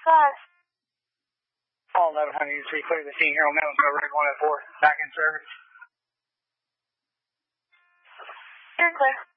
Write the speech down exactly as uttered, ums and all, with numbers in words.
Five. All eleven hundred U C, clear the scene here on Mountain Road, Route one oh four. Back in service. You're clear.